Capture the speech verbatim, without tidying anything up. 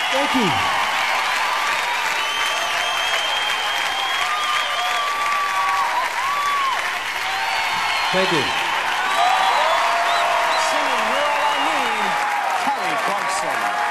Thank you. Thank you. Singing You're All I Need, Kelly Clarkson.